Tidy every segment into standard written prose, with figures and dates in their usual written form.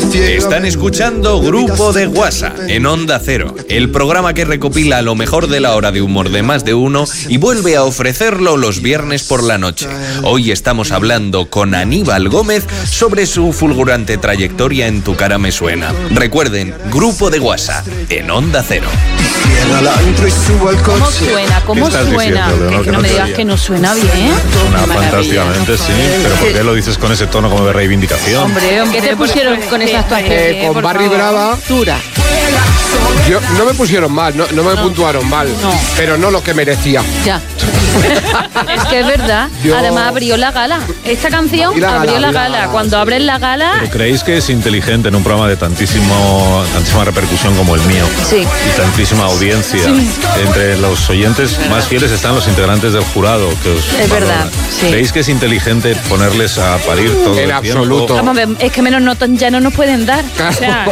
Están escuchando Grupo de WhatsApp en Onda Cero, el programa que recopila lo mejor de la hora de humor de más de uno y vuelve a ofrecerlo los viernes por la noche. Hoy estamos hablando con Aníbal Gómez sobre su fulgurante trayectoria en Tu cara me suena. Recuerden, Grupo de WhatsApp en Onda Cero. ¿Cómo suena? ¿Cómo suena? Diciendo, que no me digas que no suena bien. Suena fantásticamente, sí. Pero ¿por qué lo dices con ese tono como de reivindicación? Hombre, ¿qué te pusieron con esa actuación? Con Barry Brava. No me pusieron mal, no me puntuaron mal, pero no lo que merecía. Ya. Es que es verdad. Además abrió la gala. Esta canción abrió la gala. Cuando abres la gala... ¿Pero creéis que es inteligente en un programa de tantísima repercusión como el mío? Sí. Y tantísima audiencia? Sí. Entre los oyentes más fieles están los integrantes del jurado que os es valoran. verdad, sí. ¿Creéis que es inteligente ponerles a parir todo en el absoluto. tiempo? Vamos a ver, es que menos notas ya no nos pueden dar. O sea,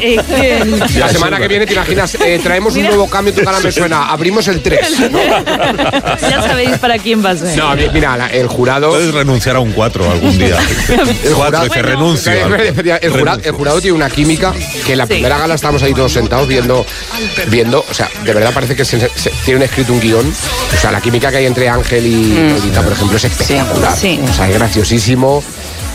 la semana que viene, ¿te imaginas? Traemos un nuevo cambio, Tu cara me suena. Abrimos el 3. ¿no? Ya sabéis para quién va a ser. No, mira, el jurado... Puedes renunciar a un 4 algún día. El 4 que renuncio. El jurado tiene una química que en la primera gala estábamos ahí todos sentados viendo, o sea, de verdad parece que se tienen escrito un guión. O sea, la química que hay entre Ángel y Edita, por ejemplo, es espectacular. Sí. O sea, es graciosísimo.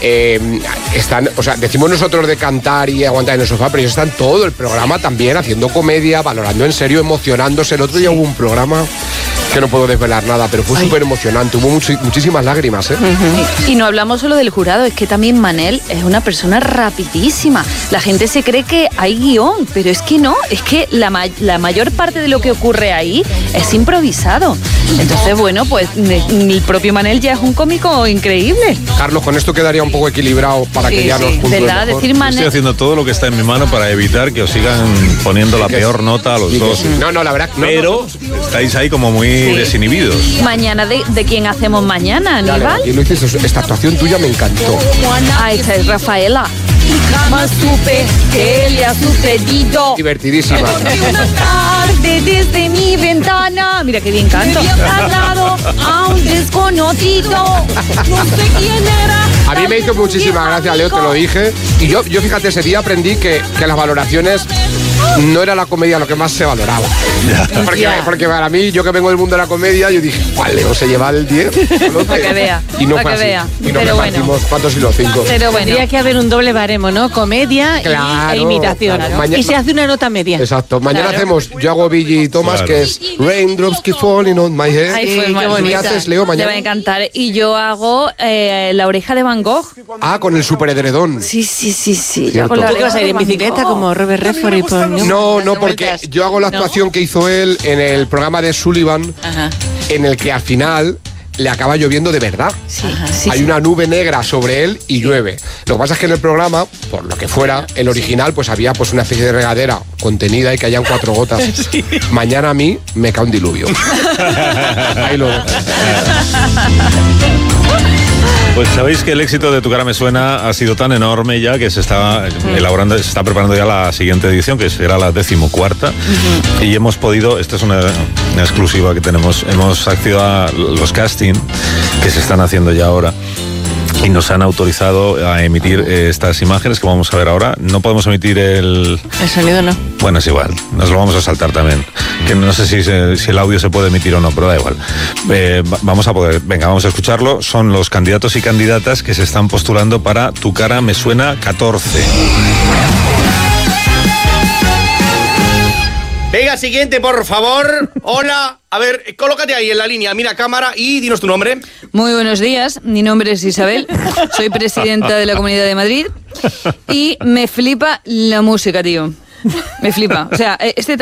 Están, o sea, decimos nosotros de cantar y aguantar en el sofá, pero ellos están todo el programa también haciendo comedia, valorando en serio, emocionándose. El otro día hubo un programa que no puedo desvelar nada, pero fue súper emocionante, hubo muchísimas lágrimas, ¿eh? Y no hablamos solo del jurado, es que también Manel es una persona rapidísima. La gente se cree que hay guión, pero es que no, es que la mayor parte de lo que ocurre ahí es improvisado. Entonces, bueno, pues el propio Manel ya es un cómico increíble. Carlos, con esto quedaría un poco equilibrado para que ya nos puntúen ¿verdad? mejor. Decir Manel... Estoy haciendo todo lo que está en mi mano para evitar que os sigan poniendo la peor nota a los dos. No, la verdad... Pero estáis ahí como muy desinhibidos. Mañana, ¿de quién hacemos mañana, Aníbal? Y lo dices, esta actuación tuya me encantó. Ah, esta es Rafaela. Jamás supe que le ha sucedido. Divertidísima. Una tarde desde mi ventana. Mira qué bien canto. Hablado a un desconocido. No sé quién era. A mí me hizo muchísima gracia, Leo, te lo dije. Y yo fíjate, ese día aprendí que las valoraciones no era la comedia lo que más se valoraba. Porque para mí, yo que vengo del mundo de la comedia, yo dije, ¿cuál Leo se lleva el 10? Para que vea. Y no para fue que así. vea. Y nos repartimos 4 y los 5. Pero bueno. Tendría que haber un doble baremo, ¿no? Comedia e imitación. Claro. Y se hace una nota media. Exacto. Mañana hacemos, yo hago Billy y Thomas, que es Raindrops Keep Falling on My Head. Ay, fue ¿Qué bonita. haces, Leo, mañana? Te va a encantar. Y yo hago La oreja de Van Gogh. Ah, con el superedredón. Sí. Cierto. Hago la ¿Tú qué vas a ir oreja en de bicicleta Van Gogh. como Robert Redford y por No, porque yo hago la actuación que hizo él en el programa de Sullivan, en el que al final le acaba lloviendo de verdad. Hay una nube negra sobre él y llueve. Lo que pasa es que en el programa, por lo que fuera, el original, pues había pues una especie de regadera contenida y caían 4 gotas. Mañana a mí me cae un diluvio. Ahí lo... Pues sabéis que el éxito de Tu cara me suena ha sido tan enorme ya que se está elaborando, se está preparando ya la siguiente edición, que será la 14ª. Y hemos podido, esta es una exclusiva que tenemos, hemos accedido a los casting que se están haciendo ya ahora. Y nos han autorizado a emitir estas imágenes que vamos a ver ahora. No podemos emitir el sonido, no. Bueno, es igual, nos lo vamos a saltar también. Que no sé si el audio se puede emitir o no, pero da igual. Vamos a poder, venga, vamos a escucharlo. Son los candidatos y candidatas que se están postulando para Tu cara me suena 14. Venga, siguiente, por favor. Hola. A ver, colócate ahí en la línea, mira cámara y dinos tu nombre. Muy buenos días, mi nombre es Isabel, soy presidenta de la Comunidad de Madrid y me flipa la música, tío. Me flipa. O sea, este